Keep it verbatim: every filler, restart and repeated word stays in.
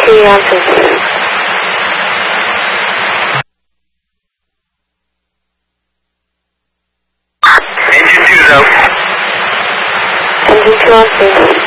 three answers. Engine two's out. Engine two on stage.